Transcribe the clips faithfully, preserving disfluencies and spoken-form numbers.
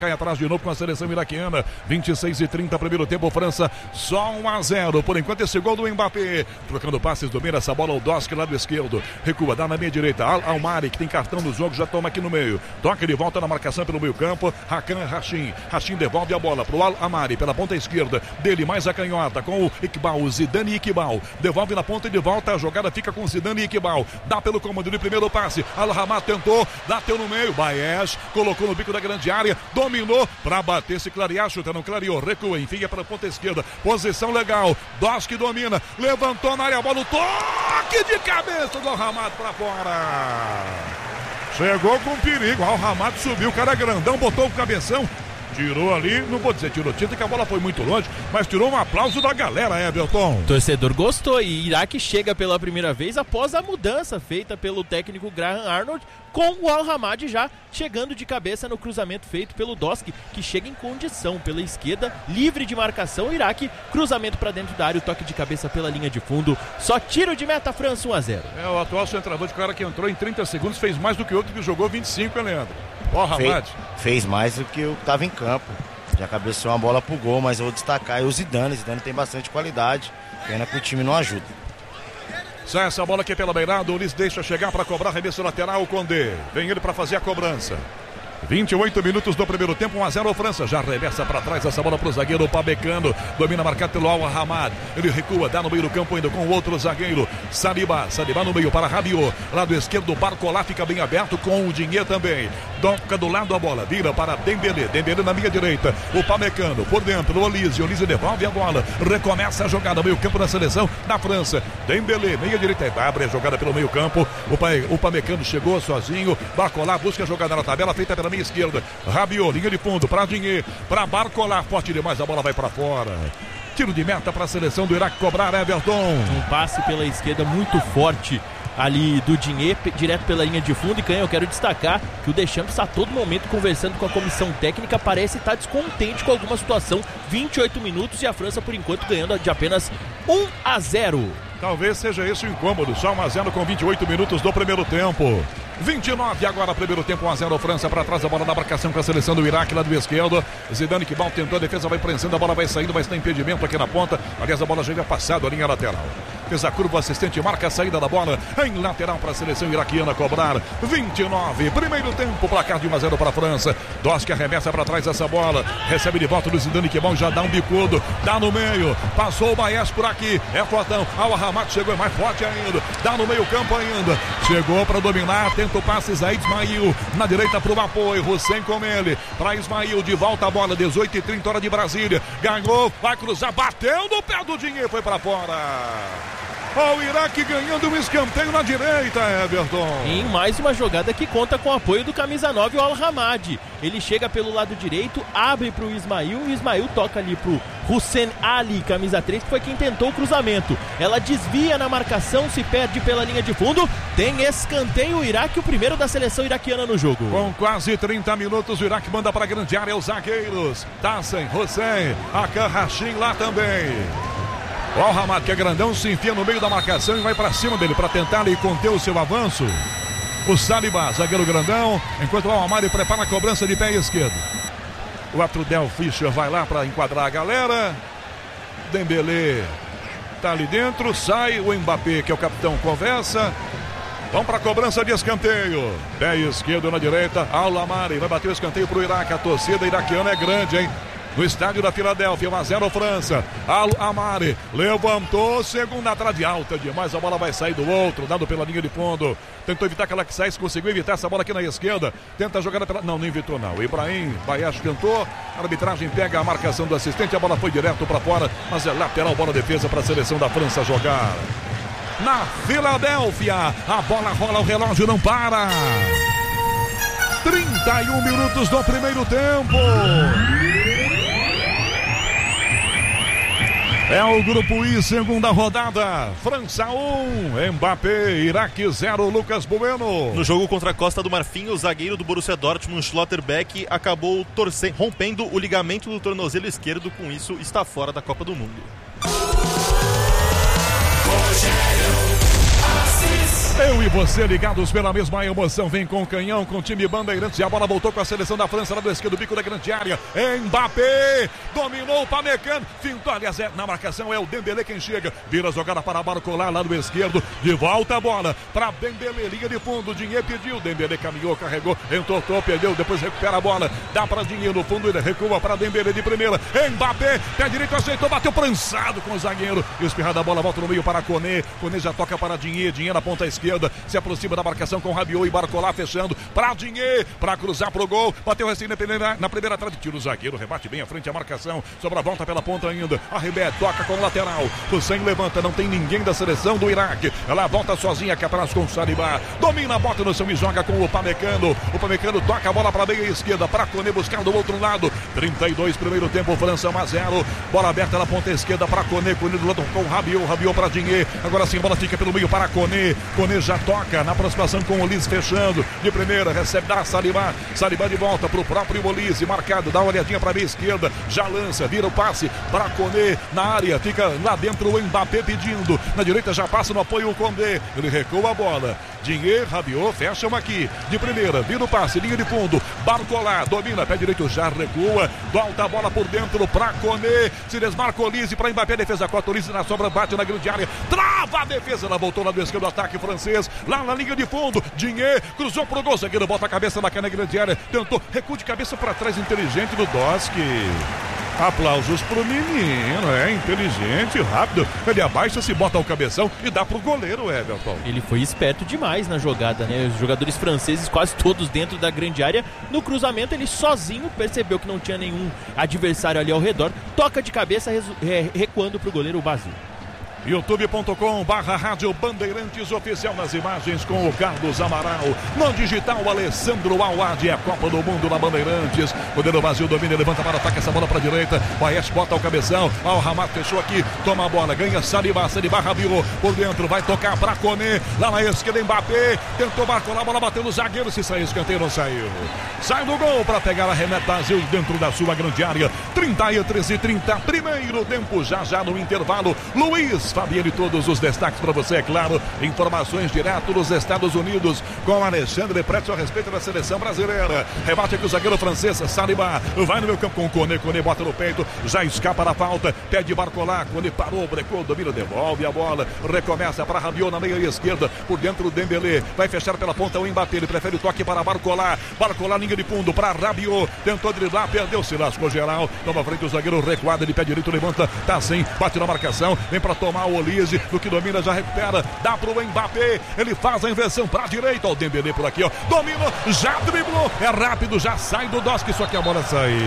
Cai atrás de novo com a seleção iraquiana. vinte e seis e trinta, primeiro tempo, França só um a zero. Por enquanto, esse gol do Mbappé. Trocando passes, domina essa bola o Dosk, lado esquerdo. Recua, dá na meia direita. Al-Almari, que tem cartão no jogo, já toma aqui no meio. Toca, ele volta na marcação pelo meio campo. Hakan Hashim. Hashim devolve a bola pro Al-Amari, pela ponta esquerda. Dele mais a canhota com o Iqbal, o Zidane Iqbal. Devolve na ponta e de volta. A jogada fica com o Zidane Iqbal. Dá pelo comando de primeiro passe. Al-Hamad tentou, bateu no meio. Baez colocou no bico da grande área. Dominou para bater, se clarear, chuta, não clareou, recua, enfia para a ponta esquerda, posição legal, Dosk domina, levantou na área, bola, o toque de cabeça do Al-Hamad para fora, chegou com perigo, Al-Hamad subiu, o cara grandão, botou o cabeção, tirou ali, não vou dizer tirou tinta, que a bola foi muito longe, mas tirou um aplauso da galera, Everton. O torcedor gostou e Iraque chega pela primeira vez após a mudança feita pelo técnico Graham Arnold, com o Al-Hamad já chegando de cabeça no cruzamento feito pelo Dosk, que chega em condição pela esquerda, livre de marcação. O Iraque, cruzamento para dentro da área, o toque de cabeça pela linha de fundo, só tiro de meta, França um a zero. É, o atual centroavante, o cara que entrou em trinta segundos, fez mais do que outro que jogou vinte e cinco, hein, Leandro? O Al-Hamad fez, fez mais do que o que estava em campo, já cabeceou uma bola pro gol, mas eu vou destacar aí o Zidane. Zidane tem bastante qualidade, pena que o time não ajuda. Sai essa bola aqui pela beirada, o Ulisses deixa chegar para cobrar, arremesso lateral, o Condé. Vem ele para fazer a cobrança. vinte e oito minutos do primeiro tempo, um a zero França, já reversa para trás essa bola para o zagueiro Pamecano, domina marcado pelo Al-Hamad, ele recua, dá no meio do campo ainda com o outro zagueiro, Saliba, Saliba no meio para Rabiot, lado esquerdo, Barcola fica bem aberto com o Dinhe também, toca do lado a bola, vira para Dembélé, Dembélé na minha direita, o Pamecano por dentro, o Olise, Olise devolve a bola, recomeça a jogada, meio campo na seleção da França, Dembélé, meia direita, abre a jogada pelo meio campo, o, pa, o Pamecano chegou sozinho, Barcola busca a jogada na tabela, feita pela minha esquerda, Rabiot, linha de fundo, para Dinhe, para Barcola, forte demais, a bola vai para fora. Tiro de meta para a seleção do Iraque cobrar, Everton. Um passe pela esquerda muito forte ali do Dinhe, direto pela linha de fundo. E Canha, eu quero destacar que o Deschamps está a todo momento conversando com a comissão técnica, parece estar descontente com alguma situação. vinte e oito minutos e a França por enquanto ganhando de apenas um a zero. Talvez seja esse o incômodo, só um a zero com vinte e oito minutos do primeiro tempo. vinte e nove agora, primeiro tempo, um a zero França para trás, a bola na marcação com a seleção do Iraque, lá do esquerdo. Zidane Iqbal tentou, a defesa vai prensando, a bola vai saindo, mas tem impedimento aqui na ponta. Aliás, a bola já havia passado a linha lateral. Fez a curva, o assistente marca a saída da bola em lateral para a seleção iraquiana cobrar. vinte e nove, primeiro tempo, placar de um a zero para a França. Dosk arremessa para trás essa bola, recebe de volta do Zidane Iqbal, já dá um bicudo, dá no meio, passou o Baez por aqui, é fortão, Al-Hamad chegou, é mais forte ainda, dá no meio campo ainda, chegou para dominar, tenta o passe, Zaid Ismail, na direita para o apoio, Hussein com ele, para Ismail, de volta a bola, dezoito e trinta, hora de Brasília, ganhou, vai cruzar, bateu no pé do Dinhe, foi para fora. Ó, o Iraque ganhando um escanteio na direita, Everton. Em mais uma jogada que conta com o apoio do camisa nove, o Al-Hamad. Ele chega pelo lado direito, abre para o Ismail, e o Ismail toca ali para o Hussein Ali, camisa três, que foi quem tentou o cruzamento. Ela desvia na marcação, se perde pela linha de fundo. Tem escanteio, o Iraque, o primeiro da seleção iraquiana no jogo. Com quase trinta minutos, o Iraque manda para a grande área os zagueiros. Tassen, Hussein, Hakan Hashim lá também. O Al-Hamad, que é grandão, se enfia no meio da marcação e vai para cima dele para tentar ali conter o seu avanço. O Saliba, zagueiro grandão, enquanto o Al-Hamad prepara a cobrança de pé esquerdo. O Atrudel Fischer vai lá para enquadrar a galera. Dembélé tá ali dentro, sai o Mbappé, que é o capitão, conversa. Vamos para a cobrança de escanteio. Pé esquerdo na direita, Al-Hamad vai bater o escanteio para o Iraque. A torcida iraquiana é grande, hein? No estádio da Filadélfia, um a zero França. Al-Hamad levantou, segunda trave alta demais, a bola vai sair do outro, dado pela linha de fundo. Tentou evitar que ela que saísse, conseguiu evitar essa bola aqui na esquerda. Tenta a jogada pela... Não, não evitou não. O Ibrahim Baez tentou, a arbitragem pega a marcação do assistente, a bola foi direto para fora, mas é lateral, bola defesa para a seleção da França jogar. Na Filadélfia, a bola rola, o relógio não para. trinta e um minutos do primeiro tempo. É o grupo I, segunda rodada. França um, Mbappé, Iraque zero, Lucas Bueno. No jogo contra a Costa do Marfim, o zagueiro do Borussia Dortmund, Schlotterbeck, acabou torcendo, rompendo o ligamento do tornozelo esquerdo. Com isso, está fora da Copa do Mundo. Eu e você ligados pela mesma emoção, vem com o canhão, com o time Bandeirantes, e a bola voltou com a seleção da França, lá do esquerdo, bico da grande área, Mbappé, dominou o Pamecano, fintou, aliás, é, na marcação é o Dembélé quem chega, vira a jogada para Barcola, lá do esquerdo, de volta a bola para Dembélé, linha de fundo, Dinheiro pediu, Dembélé caminhou, carregou, entortou, perdeu, depois recupera a bola, dá para Dinheiro no fundo, ele recua para Dembélé de primeira, Mbappé, pé direito, aceitou, bateu prensado com o zagueiro, espirrada a bola, volta no meio para Koné, Koné já toca para Dinheiro, Dinheiro na ponta esquerda, se aproxima da marcação com Rabiot e Barcola fechando para Dinheiro, para cruzar pro gol, bateu recém na primeira, na primeira trave, tira o zagueiro, rebate bem à frente a marcação, sobra a volta pela ponta ainda, arremete, toca com o lateral, Hussein levanta, não tem ninguém da seleção do Iraque, ela volta sozinha aqui atrás com o Saliba, domina, bota no chão e joga com o Pamecano, o Pamecano toca a bola para a meia esquerda, para Koné buscar do outro lado, trinta e dois primeiro tempo, França um a zero, bola aberta na ponta esquerda para Koné, Koné do lado com o Rabiot, Rabiot para Dinheiro, agora sim a bola fica pelo meio para Koné, Koné já toca na aproximação com o Olise fechando, de primeira, recebe da Saliba, Saliba de volta pro próprio Olise, marcado, dá uma olhadinha para a meia esquerda, já lança, vira o passe para Koné, na área, fica lá dentro o Mbappé pedindo, na direita já passa no apoio o Koné, ele recua a bola, Dinheiro, Rabiot, fecham aqui, de primeira, vira o passe, linha de fundo, Barcola, domina, pé direito, já recua, volta a bola por dentro para Koné, se desmarca o Olise para Mbappé, defesa corta, Olise na sobra, bate na grande área, trava a defesa, ela voltou lá do esquerdo, ataque francês, lá na linha de fundo, Dinheiro, cruzou pro gol, zagueiro bota a cabeça na cana grande área, tentou, recua de cabeça para trás, inteligente do Doski. Aplausos pro menino, é inteligente, rápido, ele abaixa, se bota o cabeção e dá pro goleiro, Everton. Ele foi esperto demais na jogada, né? Os jogadores franceses quase todos dentro da grande área, no cruzamento ele sozinho percebeu que não tinha nenhum adversário ali ao redor, toca de cabeça recuando pro goleiro Bazil. youtube ponto com barra Rádio Bandeirantes Oficial, nas imagens com o Carlos Amaral, no digital Alessandro Awad, é a Copa do Mundo na Bandeirantes, goleiro Brasil domina, levanta para ataque, essa bola para a direita, Baez bota o cabeção, Al Hamad fechou aqui, toma a bola, ganha Saliba, Saliba Rabiot, por dentro, vai tocar para Koné, lá na esquerda Mbappé, tentou Barcola, a bola bateu no zagueiro, se saiu, escanteio, não saiu, sai do gol para pegar a remeta Brasil dentro da sua grande área, trinta e três e trinta, primeiro tempo, já já no intervalo, Luiz Fabiano e todos os destaques para você, é claro, informações direto dos Estados Unidos com Alexandre Pretzel a respeito da seleção brasileira, rebate aqui o zagueiro francês, Saliba, vai no meu campo com o Koné, Koné bota no peito, já escapa da falta, pede Barcola, Koné parou, brecou, domina, devolve a bola, recomeça para Rabiot na meia esquerda, por dentro o Dembélé, vai fechar pela ponta o Mbappé, ele prefere o toque para Barcola, Barcola linha de fundo para Rabiot, tentou driblar, perdeu, se lascou geral, toma frente o zagueiro recuado, ele pé direito, levanta, tá assim, bate na marcação, vem para tomar o Olise, no que domina, já recupera, dá pro Mbappé, ele faz a inversão pra direita, ó, o Dembélé por aqui, ó, domina, já driblou, é rápido, já sai do Doski, só que a bola saiu.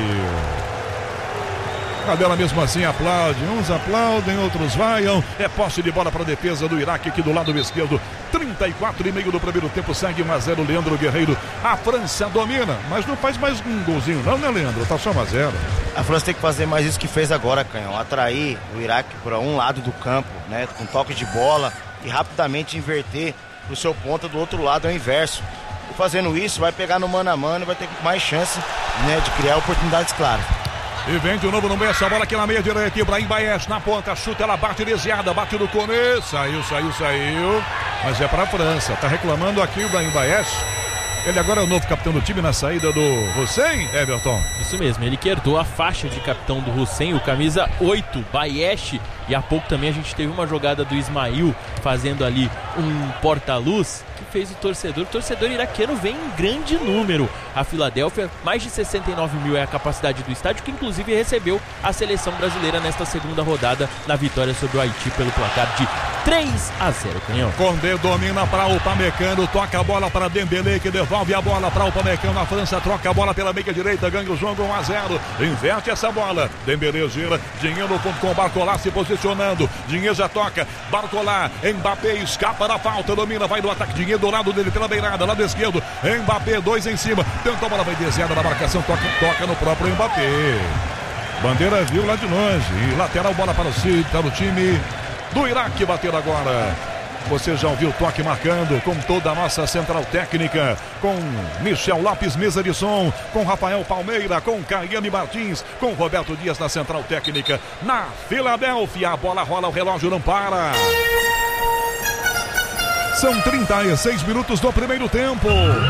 Cadela mesmo assim aplaude, uns aplaudem, outros vaiam, é posse de bola para a defesa do Iraque aqui do lado esquerdo, trinta e quatro e meio do primeiro tempo, segue um a zero, Leandro Guerreiro, a França domina, mas não faz mais um golzinho não, né, Leandro? Tá só um a zero. A França tem que fazer mais isso que fez agora, Canhão, atrair o Iraque para um lado do campo, né, com toque de bola e rapidamente inverter pro seu ponta do outro lado, é o inverso. E fazendo isso, vai pegar no mano a mano e vai ter mais chance, né, de criar oportunidades claras. E vem de novo no meio, essa bola aqui na meia direita, Ibrahim Baez na ponta, chuta, ela bate desviada, bate no Koné, saiu, saiu, saiu, mas é pra França, tá reclamando aqui o Ibrahim Baez, ele agora é o novo capitão do time na saída do Hussein, Everton. Isso mesmo, ele que herdou a faixa de capitão do Hussein, o camisa oito, Bayesh, e há pouco também a gente teve uma jogada do Ismail fazendo ali um porta-luz que fez o torcedor, o torcedor iraquiano vem em grande número a Filadélfia, mais de sessenta e nove mil é a capacidade do estádio, que inclusive recebeu a seleção brasileira nesta segunda rodada na vitória sobre o Haiti pelo placar de três a zero, Canhão. Condé domina para o Pamecano, toca a bola para Dembélé, que devolve a bola para o Pamecano, a França troca a bola pela meia direita, ganha o jogo um a zero, inverte essa bola, Dembélé gira, Dinheiro no fundo com o Barcola se posicionando, Dinheiro já toca, Barcola, Mbappé escapa da falta, domina, vai do ataque, Dinheiro do lado dele pela beirada, lado esquerdo, Mbappé, dois em cima, tentou a bola, vai desviada na marcação, toca, toca no próprio Mbappé, bandeira viu lá de longe, e lateral bola para o, para o time do Iraque bater agora. Você já ouviu o toque marcando com toda a nossa central técnica, com Michel Lopes, mesa de som, com Rafael Palmeira, com Caiane Martins, com Roberto Dias na central técnica. Na Filadélfia, a bola rola, o relógio não para. São trinta e seis minutos do primeiro tempo.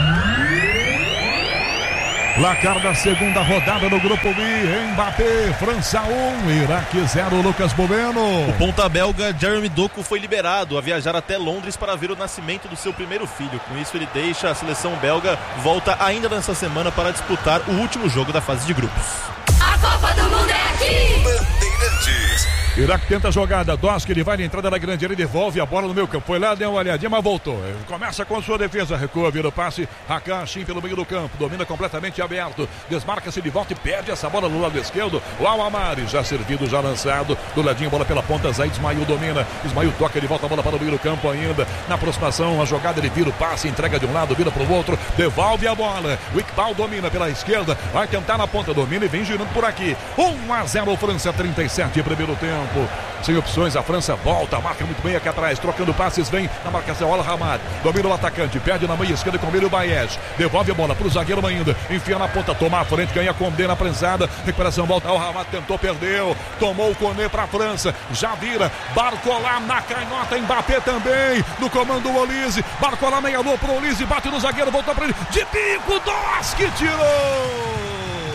Placar da segunda rodada no Grupo B. Mbappé, França um, Iraque zero, Lucas Boveno. O ponta belga Jeremy Doku foi liberado a viajar até Londres para ver o nascimento do seu primeiro filho. Com isso ele deixa a seleção belga, volta ainda nessa semana para disputar o último jogo da fase de grupos. A Copa do Mundo é aqui! Bandeirantes. Iraque tenta a jogada, Dosk, ele vai na entrada da grande área, devolve a bola no meio campo, foi lá, deu uma olhadinha, mas voltou. Começa com sua defesa, recua, vira o passe, Hakan Hashim pelo meio do campo, domina completamente aberto, desmarca-se de volta e perde essa bola no lado esquerdo, o Al-Amari, já servido, já lançado, do ladinho, bola pela ponta, Zaid Ismail domina, Ismail toca, ele volta a bola para o meio do campo ainda, na aproximação, a jogada, ele vira o passe, entrega de um lado, vira para o outro, devolve a bola, o Iqbal domina pela esquerda, vai tentar na ponta, domina e vem girando por aqui, um a zero, França, trinta e sete, primeiro tempo. Sem opções, a França volta, marca muito bem aqui atrás, trocando passes, vem na marcação, Al-Hamad, domina o atacante, perde na meia esquerda com ele o Baez, devolve a bola para o zagueiro ainda, enfia na ponta, toma a frente, ganha com D na prensada, recuperação, volta, Al-Hamad tentou, perdeu, tomou o Koné para a França, já vira, Barcola na canhota, Mbappé também, no comando o Olise, Barcola meia lua para o Olise, bate no zagueiro, voltou para ele, de bico, Dosk, tirou!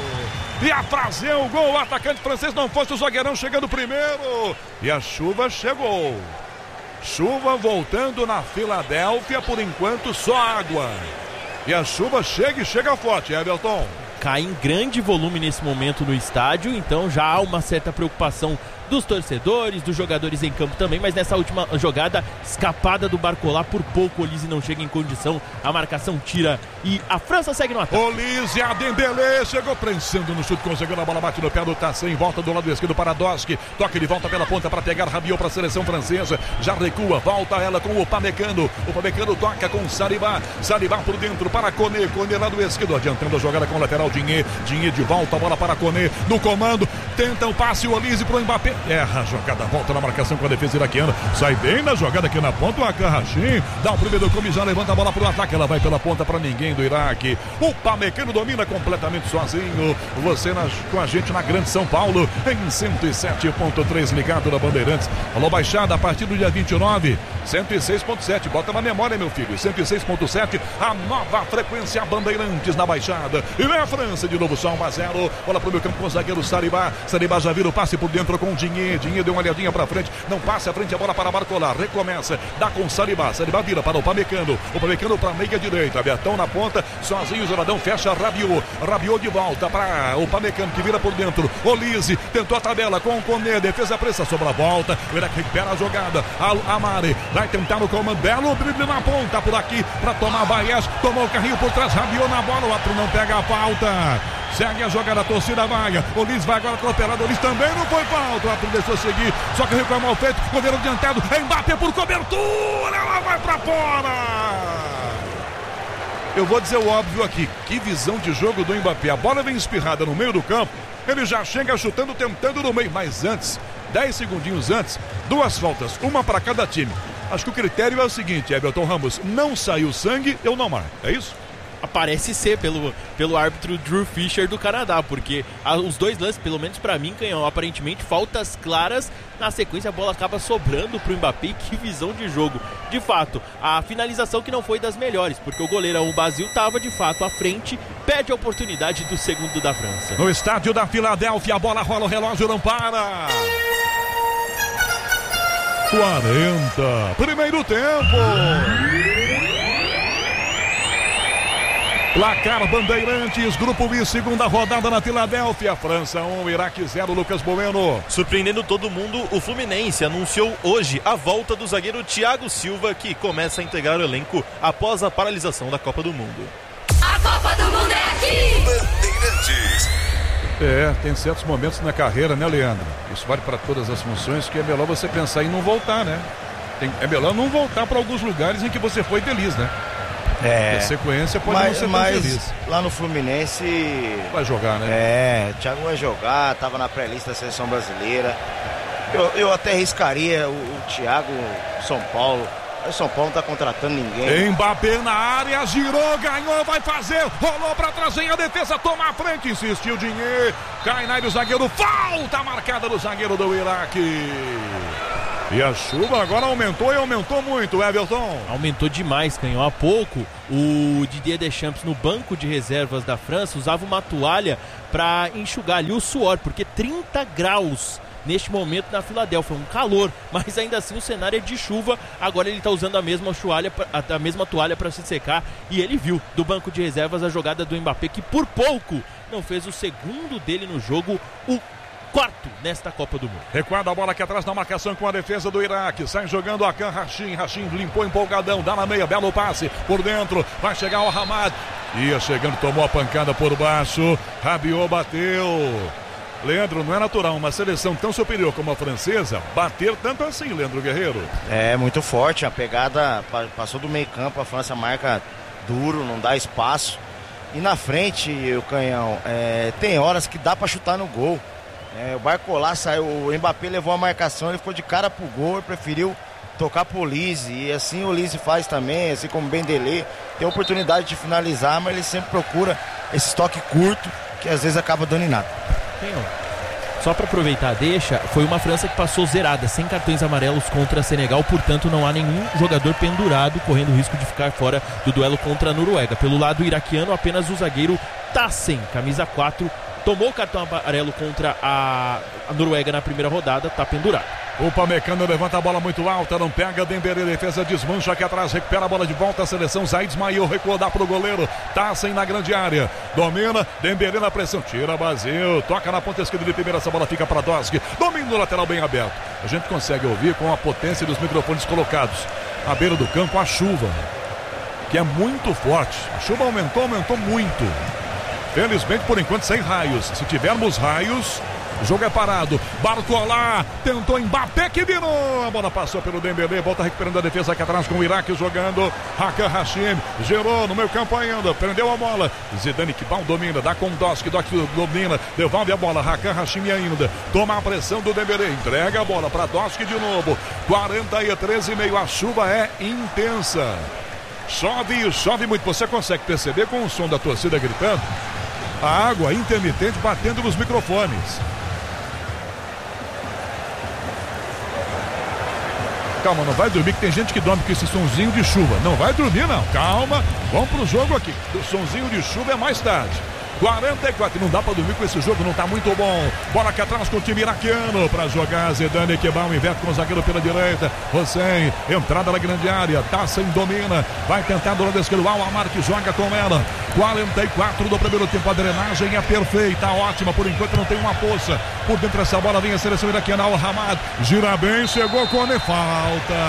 Ia fazer o gol, o atacante francês não fosse o zagueirão chegando primeiro. E a chuva chegou. Chuva voltando na Filadélfia, por enquanto só água. E a chuva chega e chega forte, Everton. Cai em grande volume nesse momento no estádio, então já há uma certa preocupação dos torcedores, dos jogadores em campo também, mas nessa última jogada, escapada do Barcola, por pouco o Olise não chega em condição, a marcação tira e a França segue no ataque. Olise, a Dembélé, chegou prensando no chute, conseguiu, a bola bate no pé do Tassin, volta do lado esquerdo para Dosk, toca de volta pela ponta para pegar Rabiot para a seleção francesa, já recua, volta ela com o Upamecano, o Upamecano toca com Saliba, Saliba por dentro para Koné, Koné lado esquerdo, adiantando a jogada com o lateral Dinhe, Dinhe de volta, a bola para Koné, no comando, tenta o passe, o Olise para o Mbappé, erra a jogada, volta na marcação com a defesa iraquiana, sai bem na jogada aqui na ponta, o Hakan Hashim, dá o primeiro come, já levanta a bola para o ataque, ela vai pela ponta para ninguém do Iraque, o Upamecano domina completamente sozinho, você nas, com a gente na Grande São Paulo, em cento e sete ponto três, ligado na Bandeirantes, alô Baixada, a partir do dia vinte e nove, cento e seis ponto sete, bota na memória meu filho, cento e seis ponto sete, a nova frequência Bandeirantes na Baixada, e vem a França de novo, só um a zero, bola pro meu campo com o zagueiro Saliba, Saliba já vira o passe por dentro com o Dinhe, Dinhe deu uma olhadinha pra frente, não passa à frente, a bola para Barcola, recomeça, dá com Saliba, Saliba vira para o Upamecano, o Upamecano para a meia direita, Betão na ponta, sozinho o Joradão fecha Rabiot, Rabiot de volta para o Upamecano que vira por dentro, Olise tentou a tabela com o Koné, defesa pressa sobre a volta, o Iraque recupera a jogada, Al-Amari vai tentar no comando, belo drible na ponta por aqui, para tomar Baez, tomou o carrinho por trás, Rabiot na bola, o outro não pega a falta. Segue a jogada, a torcida vaga. O Olise vai agora atropelado. O Olise também não foi falta. O árbitro deixou seguir. Só que o Rico é mal feito. Goleiro adiantado. Mbappé por cobertura. Ela vai pra fora. Eu vou dizer o óbvio aqui. Que visão de jogo do Mbappé. A bola vem espirrada no meio do campo. Ele já chega chutando, tentando no meio. Mas antes, dez segundinhos antes, duas faltas. Uma para cada time. Acho que o critério é o seguinte, Everton Ramos. Não saiu sangue, eu não marco. É isso? Parece ser pelo, pelo árbitro Drew Fisher do Canadá, porque a, os dois lances, pelo menos pra mim, Canhão, aparentemente faltas claras. Na sequência a bola acaba sobrando pro Mbappé. Que visão de jogo. De fato, a finalização que não foi das melhores, porque o goleirão Basil estava de fato à frente, perde a oportunidade do segundo da França. No estádio da Filadélfia, a bola rola, o relógio não para. quarenta, primeiro tempo. Placar Bandeirantes, Grupo B, segunda rodada na Filadélfia. França um, Iraque zero, Lucas Boveno. Surpreendendo todo mundo, o Fluminense anunciou hoje a volta do zagueiro Thiago Silva, que começa a integrar o elenco após a paralisação da Copa do Mundo. A Copa do Mundo é aqui! Bandeirantes. É, tem certos momentos na carreira, né, Leandro? Isso vale para todas as funções, que é melhor você pensar em não voltar, né? Tem, é melhor não voltar para alguns lugares em que você foi feliz, né? É, a sequência pode mas, não ser tão mas feliz. Lá no Fluminense vai jogar, né? É, o Thiago vai jogar, tava na pré-lista da seleção brasileira. Eu, eu até arriscaria o, o Thiago São Paulo. O São Paulo não tá contratando ninguém. Mbappé na área, girou, ganhou, vai fazer, rolou pra trás, vem a defesa, toma a frente, insistiu Dinhe, cai na área o zagueiro, falta marcada do zagueiro do Iraque. E a chuva agora aumentou e aumentou muito, Everton. Aumentou demais, Canhão. Há pouco, o Didier Deschamps, no banco de reservas da França, usava uma toalha para enxugar ali o suor, porque trinta graus neste momento na Filadélfia, um calor, mas ainda assim o cenário é de chuva. Agora ele está usando a mesma toalha, a mesma toalha para se secar, e ele viu do banco de reservas a jogada do Mbappé, que por pouco não fez o segundo dele no jogo, o quarto nesta Copa do Mundo. Recuada a bola aqui atrás na marcação com a defesa do Iraque. Sai jogando a Akan Hashim. Hashim limpou empolgadão. Dá na meia. Belo passe por dentro. Vai chegar o Hamad. Ia chegando, tomou a pancada por baixo. Rabiot bateu. Leandro, não é natural uma seleção tão superior como a francesa bater tanto assim, Leandro Guerreiro. É muito forte. A pegada passou do meio campo. A França marca duro, não dá espaço. E na frente, o Canhão, é, tem horas que dá pra chutar no gol. É, o Barcola saiu, o Mbappé levou a marcação, ele ficou de cara pro gol e preferiu tocar pro Lise. E assim o Lise faz também, assim como o Bendelé. Tem a oportunidade de finalizar, mas ele sempre procura esse toque curto, que às vezes acaba dando em nada. Só para aproveitar a deixa, foi uma França que passou zerada, sem cartões amarelos contra Senegal, portanto não há nenhum jogador pendurado, correndo o risco de ficar fora do duelo contra a Noruega. Pelo lado iraquiano, apenas o zagueiro Tassen, camisa quatro, tomou o cartão amarelo contra a, a Noruega na primeira rodada, está pendurado. O Pamecano levanta a bola muito alta, não pega, Dembélé, defesa desmancha aqui atrás, recupera a bola de volta, a seleção, Zaid Ismail recuou, dá pro goleiro, Tassen na grande área, domina, Dembélé na pressão, tira Bazil, toca na ponta esquerda de primeira, essa bola fica para Dosk, domina no lateral bem aberto. A gente consegue ouvir com a potência dos microfones colocados à beira do campo a chuva, que é muito forte, a chuva aumentou, aumentou muito. Felizmente, por enquanto, sem raios. Se tivermos raios, o jogo é parado. Barcola tentou Mbappé que virou. A bola passou pelo Dembélé. Volta recuperando a defesa aqui atrás com o Iraque jogando. Akan Hashim gerou no meio campo ainda. Prendeu a bola. Zidane Kibal domina. Dá com Dosk. Dosk domina. Devolve a bola. Akan Hashim ainda. Toma a pressão do Dembélé. Entrega a bola para Dosk de novo. quarenta e três e meio. A chuva é intensa. Chove, chove muito. Você consegue perceber com o som da torcida gritando? A água intermitente batendo nos microfones. Calma, não vai dormir que tem gente que dorme com esse sonzinho de chuva. Não vai dormir não, calma. Vamos pro jogo aqui. O sonzinho de chuva é mais tarde. quarenta e quatro, não dá pra dormir com esse jogo, não tá muito bom. Bola aqui atrás com o time iraquiano pra jogar. Zidane Kibal inverte com o zagueiro pela direita. Hossein, entrada na grande área. Tassen domina, vai tentar do lado esquerdo. Al Amar que joga com ela. quarenta e quatro do primeiro tempo, a drenagem é perfeita, ótima. Por enquanto não tem uma poça. Por dentro dessa bola vem a seleção iraquiana. Al Hamad gira bem, chegou com a falta.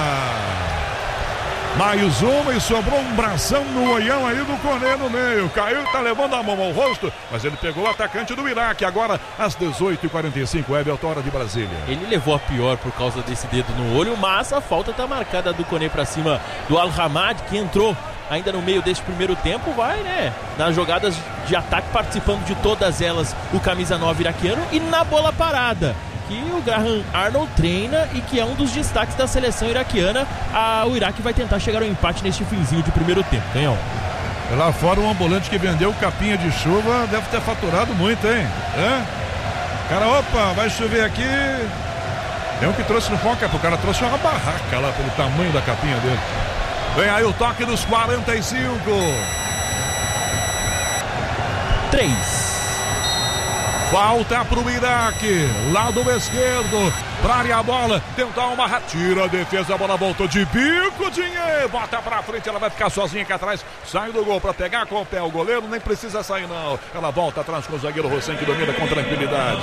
Mais uma e sobrou um bração no olhão aí do Koné no meio. Caiu, tá levando a mão ao rosto, mas ele pegou o atacante do Iraque. Agora às dezoito e quarenta e cinco, Everton, hora de Brasília. Ele levou a pior por causa desse dedo no olho, mas a falta tá marcada do Koné pra cima do Al Hamad, que entrou ainda no meio deste primeiro tempo. Vai, né, nas jogadas de ataque, participando de todas elas, o camisa nove iraquiano. E na bola parada, que o Graham Arnold treina e que é um dos destaques da seleção iraquiana, a, o Iraque vai tentar chegar ao empate neste finzinho de primeiro tempo. Canhão. Lá fora, um ambulante que vendeu capinha de chuva deve ter faturado muito, hein? É? Cara, opa, vai chover aqui. Tem um que trouxe no foca, o cara trouxe uma barraca lá pelo tamanho da capinha dele. Vem aí o toque dos quarenta e cinco. três. Falta para o Iraque, lado esquerdo, para área a bola, tentar uma ratira, a defesa, a bola voltou de bico, dinheiro, bota para frente, ela vai ficar sozinha aqui atrás, sai do gol para pegar com o pé, o goleiro nem precisa sair não, ela volta atrás com o zagueiro Hossein que domina com tranquilidade.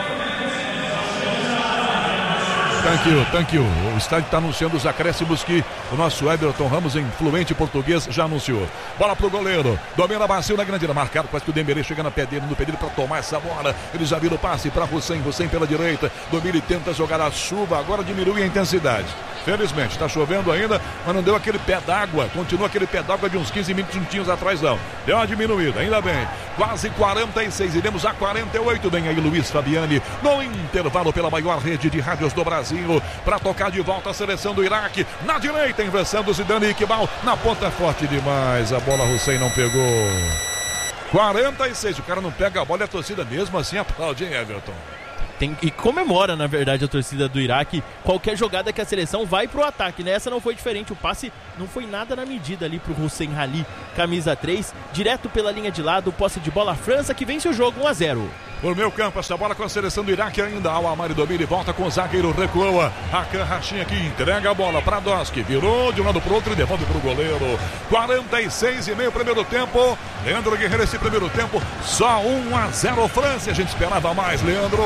Thank you, thank you. O estádio está anunciando os acréscimos que o nosso Everton Ramos, em fluente português, já anunciou. Bola pro goleiro, domina Bazil na grande área, marcado, quase que o Dembélé chega na pé dele, no pé dele para tomar essa bola. Ele já vira o passe para Hossein, Hossein pela direita, domina e tenta jogar a chuva, agora diminui a intensidade. Felizmente, está chovendo ainda, mas não deu aquele pé d'água, continua aquele pé d'água de uns quinze minutinhos atrás não. Deu uma diminuída, ainda bem. Quase quarenta e seis, iremos a quarenta e oito, vem aí Luiz Fabiani, no intervalo pela maior rede de rádios do Brasil, para tocar de volta a seleção do Iraque, na direita, inversão do Zidane Iqbal, na ponta forte demais, a bola Hossein não pegou. quarenta e seis, o cara não pega a bola e a torcida mesmo assim aplaude, hein, Everton? tem, e comemora, na verdade, a torcida do Iraque. Qualquer jogada que a seleção vai pro ataque. Nessa não foi diferente. O passe não foi nada na medida ali pro Hussein Ali, camisa três. Direto pela linha de lado, posse de bola, a França que vence o jogo um a zero. Por meio campo, essa bola com a seleção do Iraque ainda. Al Amari domina e volta com o zagueiro, recua. Hakan Rachin aqui, entrega a bola para Doski. Virou de um lado pro outro e devolve pro goleiro. quarenta e seis e meio primeiro tempo. Leandro Guerreiro, esse primeiro tempo, só um a zero França. A gente esperava mais, Leandro.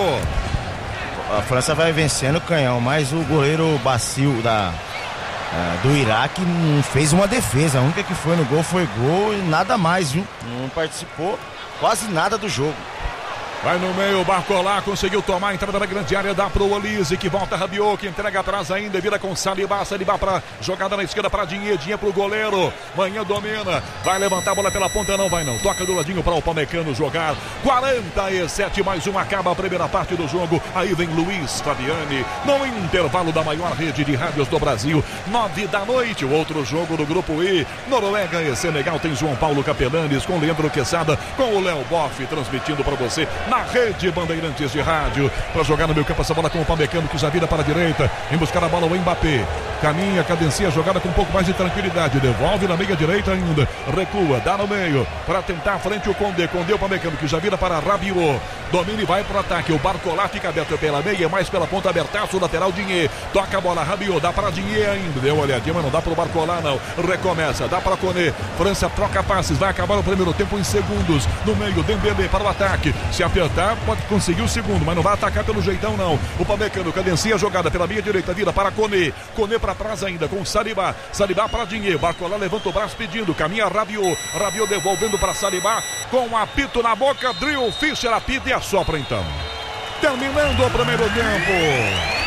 A França vai vencendo o Canhão, mas o goleiro Bacil da, uh, do Iraque não fez uma defesa. A única que foi no gol foi gol e nada mais, viu? Não participou quase nada do jogo. Vai no meio, o Barcolá conseguiu tomar a entrada da grande área, dá pro Olise, que volta Rabiot, que entrega atrás ainda, vira com Salibá, Salibá pra jogada na esquerda pra Dinhe, Dinhe pro goleiro, Manhã domina, vai levantar a bola pela ponta, não vai não, toca do ladinho para o Pamecano jogar, quarenta e sete mais um, acaba a primeira parte do jogo, aí vem Luiz Fabiani, no intervalo da maior rede de rádios do Brasil, nove da noite, o outro jogo do grupo I, Noruega e Senegal, tem João Paulo Capelanes com Leandro Quesada, com o Léo Boff, transmitindo para você, na rede Bandeirantes de rádio, para jogar no meio campo essa bola com o Pamecano, que já vira para a direita, em buscar a bola o Mbappé, caminha, cadencia a jogada com um pouco mais de tranquilidade, devolve na meia direita ainda, recua, dá no meio, para tentar frente o Condé, Condé o Pamecano, que já vira para Rabiot, domina e vai para o ataque, o Barcolá fica aberto pela meia, mais pela ponta abertaço, lateral Dinhe, toca a bola, Rabiot, dá para Dinhe ainda, deu uma olhadinha, mas não dá para o Barcolá não, recomeça, dá para Koné, França troca passes, vai acabar o primeiro tempo em segundos, no meio, Dembélé para o ataque, se apertar, pode conseguir o segundo, mas não vai atacar pelo jeitão não, o Pamecano cadencia a jogada pela meia direita, vira para Koné, Koné para trás ainda com Salibá, Salibá para Dinhe, Barcolá levanta o braço pedindo, caminha Rabiot, Rabiot devolvendo para Salibá, com um apito na boca, Drill Fischer apita e assopra então, terminando o primeiro tempo.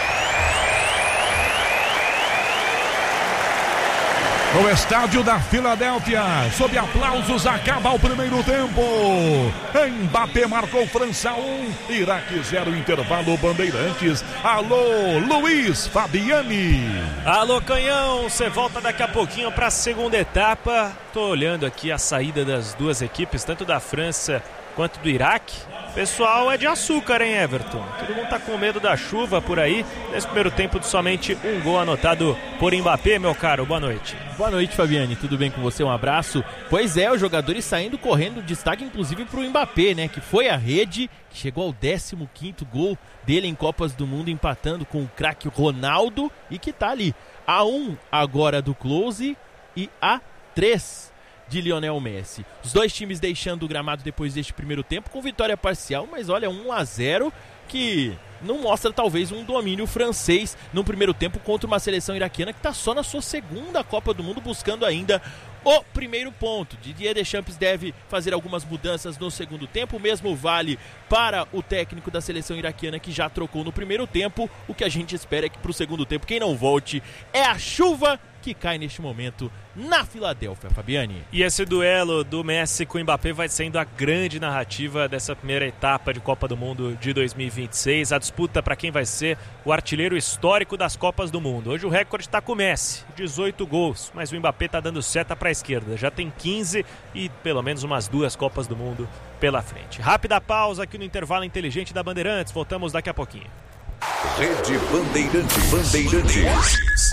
No estádio da Filadélfia, sob aplausos, acaba o primeiro tempo. Mbappé marcou, França um, Iraque zero, intervalo Bandeirantes. Alô, Luiz Fabiani. Alô, Canhão, você volta daqui a pouquinho para a segunda etapa. Tô olhando aqui a saída das duas equipes, tanto da França quanto do Iraque. Pessoal, é de açúcar, hein, Everton? Todo mundo tá com medo da chuva por aí. Nesse primeiro tempo de somente um gol anotado por Mbappé, meu caro. Boa noite. Boa noite, Fabiane. Tudo bem com você? Um abraço. Pois é, os jogadores saindo correndo, destaque inclusive pro Mbappé, né? Que foi à rede, que chegou ao décimo quinto gol dele em Copas do Mundo, empatando com o craque Ronaldo e que tá ali. A um agora do Klose e a três de Lionel Messi. Os dois times deixando o gramado depois deste primeiro tempo com vitória parcial, mas olha, um a zero que não mostra talvez um domínio francês no primeiro tempo contra uma seleção iraquiana que está só na sua segunda Copa do Mundo buscando ainda o primeiro ponto. Didier Deschamps deve fazer algumas mudanças no segundo tempo, o mesmo vale para o técnico da seleção iraquiana que já trocou no primeiro tempo. O que a gente espera é que para o segundo tempo quem não volte é a chuva que cai neste momento na Filadélfia, Fabiane. E esse duelo do Messi com o Mbappé vai sendo a grande narrativa dessa primeira etapa de Copa do Mundo de dois mil e vinte e seis. A disputa para quem vai ser o artilheiro histórico das Copas do Mundo. Hoje o recorde está com o Messi, dezoito gols, mas o Mbappé está dando seta para a esquerda. Já tem quinze e pelo menos umas duas Copas do Mundo pela frente. Rápida pausa aqui no intervalo inteligente da Bandeirantes. Voltamos daqui a pouquinho. Rede Bandeirantes. Bandeirantes.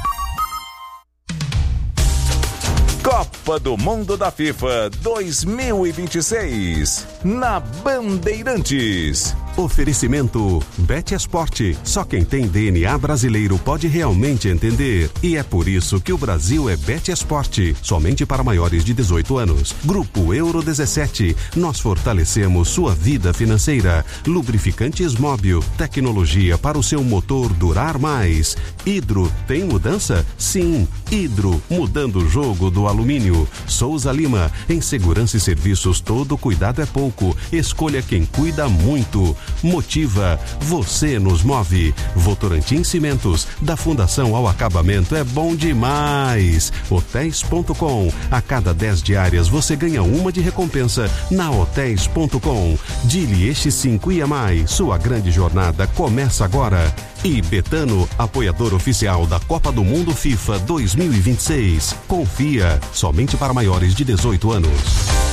Copa do Mundo da FIFA dois mil e vinte e seis, na Bandeirantes. Oferecimento Bet Esporte. Só quem tem D N A brasileiro pode realmente entender. E é por isso que o Brasil é Bet Esporte. Somente para maiores de dezoito anos. Grupo Euro dezessete. Nós fortalecemos sua vida financeira. Lubrificantes Móbil. Tecnologia para o seu motor durar mais. Hidro tem mudança? Sim. Hidro, mudando o jogo do alumínio. Souza Lima. Em segurança e serviços, todo cuidado é pouco. Escolha quem cuida muito. Motiva, você nos move. Votorantim Cimentos, da fundação ao acabamento é bom demais. Hotéis ponto com, a cada dez diárias você ganha uma de recompensa na Hotéis ponto com. Dili Este cinco I M I, sua grande jornada começa agora. E Betano, apoiador oficial da Copa do Mundo FIFA dois mil e vinte e seis. Confia, somente para maiores de dezoito anos.